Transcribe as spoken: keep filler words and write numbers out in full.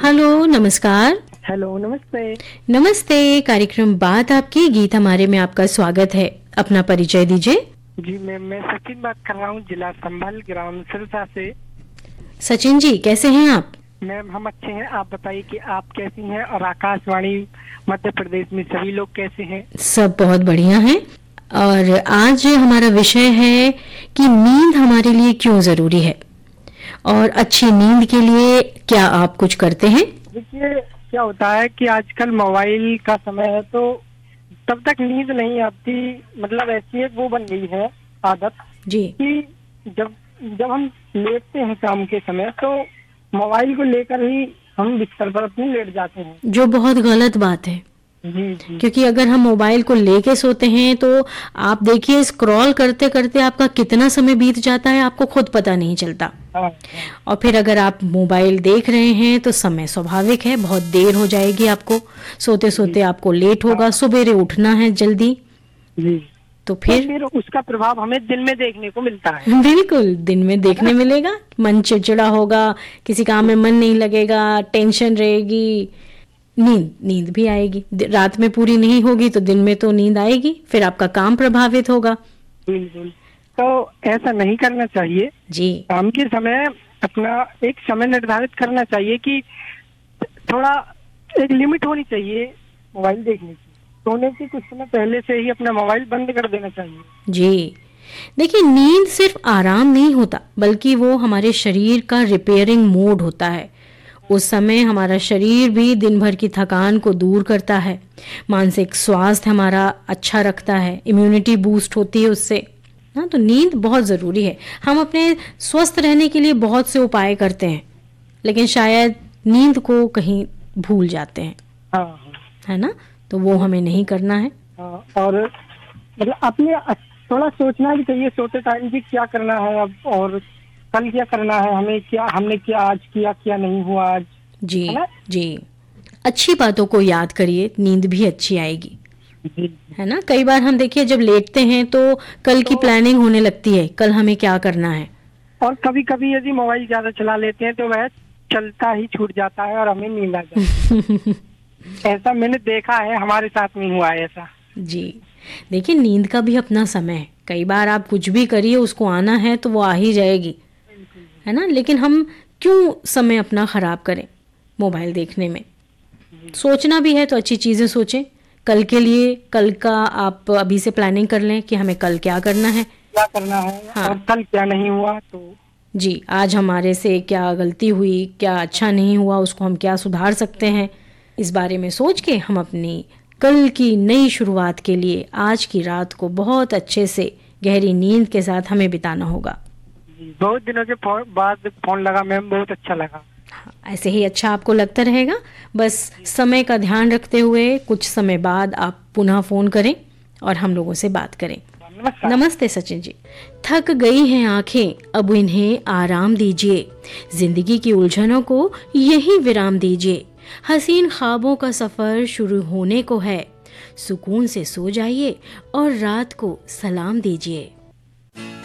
Hello, नमस्कार। Hello, नमस्ते। नमस्ते, कार्यक्रम बात आपकी गीत हमारे में आपका स्वागत है। अपना परिचय दीजिए। जी मैम, मैं सचिन बात कर रहा हूँ, जिला संभल, ग्राम सिरसा से। सचिन जी, कैसे हैं आप? मैम हम अच्छे हैं, आप बताइए कि आप कैसी हैं और आकाशवाणी मध्य प्रदेश में सभी लोग कैसे हैं? सब बहुत बढ़िया हैं। और आज हमारा विषय है कि नींद हमारे लिए क्यों जरूरी है और अच्छी नींद के लिए क्या आप कुछ करते हैं? देखिए, क्या होता है कि आजकल मोबाइल का समय है, तो तब तक नींद नहीं आती। मतलब ऐसी एक वो बन गई है आदत जी। कि जब जब हम लेटते हैं शाम के समय, तो मोबाइल को लेकर ही हम बिस्तर पर अपनी लेट जाते हैं। जो बहुत गलत बात है, जी जी। क्योंकि अगर हम मोबाइल को लेके सोते हैं तो आप देखिए, स्क्रॉल करते करते आपका कितना समय बीत जाता है आपको खुद पता नहीं चलता। हाँ हाँ। और फिर अगर आप मोबाइल देख रहे हैं तो समय स्वाभाविक है बहुत देर हो जाएगी, आपको सोते सोते आपको लेट होगा, सवेरे उठना है जल्दी। जी। तो तो फिर फिर उसका प्रभाव हमें दिन में देखने को मिलता है। बिल्कुल दिन में देखने मिलेगा। मन चिड़चिड़ा होगा, किसी काम में मन नहीं लगेगा, टेंशन रहेगी, नींद नींद भी आएगी। दि- रात में पूरी नहीं होगी तो दिन में तो नींद आएगी, फिर आपका काम प्रभावित होगा। बिल्कुल। तो ऐसा नहीं करना चाहिए। जी। काम के समय अपना एक समय निर्धारित करना चाहिए कि थोड़ा एक लिमिट होनी चाहिए मोबाइल देखने की। सोने से कुछ समय पहले से ही अपना मोबाइल बंद कर देना चाहिए। जी, देखिए, नींद सिर्फ आराम नहीं होता बल्कि वो हमारे शरीर का रिपेयरिंग मोड होता है। उस समय हमारा शरीर भी दिन भर की थकान को दूर करता है, मानसिक स्वास्थ्य हमारा अच्छा रखता है, इम्यूनिटी बूस्ट होती है उससे। हाँ, तो नींद बहुत ज़रूरी है। हम अपने स्वस्थ रहने के लिए बहुत से उपाय करते हैं, लेकिन शायद नींद को कहीं भूल जाते हैं, हाँ हाँ। है ना? तो वो हमें नहीं करना है। हाँ, और मतलब अपने थोड़ा सोचना भी चाहिए सोते टाइम कि क्या करना है अब, और कल क्या करना है, हमें क्या हमने क्या आज किया, क्या नहीं हुआ आज, जी। है ना? जी, अच्छी बातों को याद करिए, नींद भी अच्छी आएगी, जी। है ना? कई बार हम देखिए जब लेटते हैं तो कल की तो प्लानिंग होने लगती है, कल हमें क्या करना है। और कभी कभी यदि मोबाइल ज्यादा चला लेते हैं तो वह चलता ही छूट जाता है और हमें नींद आ जाती है। ऐसा मैंने देखा है, हमारे साथ में हुआ है ऐसा। जी, देखिए, नींद का भी अपना समय है। कई बार आप कुछ भी करिए, उसको आना है तो वो आ ही जाएगी, है ना? लेकिन हम क्यों समय अपना खराब करें मोबाइल देखने में? सोचना भी है तो अच्छी चीजें सोचें कल के लिए। कल का आप अभी से प्लानिंग कर लें कि हमें कल क्या करना है। क्या करना है हाँ। और कल क्या नहीं हुआ। तो जी, आज हमारे से क्या गलती हुई, क्या अच्छा नहीं हुआ, उसको हम क्या सुधार सकते हैं, इस बारे में सोच के हम अपनी कल की नई शुरुआत के लिए आज की रात को बहुत अच्छे से गहरी नींद के साथ हमें बिताना होगा। बहुत दिनों के फोन, बाद फोन लगा मैम, बहुत अच्छा लगा। हाँ, ऐसे ही अच्छा आपको लगता रहेगा। बस समय का ध्यान रखते हुए कुछ समय बाद आप पुनः फ़ोन करें और हम लोगों से बात करें। नमस्कार। नमस्ते सचिन जी। थक गई हैं आंखें, अब इन्हें आराम दीजिए, जिंदगी की उलझनों को यही विराम दीजिए, हसीन ख्वाबों का सफर शुरू होने को है, सुकून से सो जाइए और रात को सलाम दीजिए।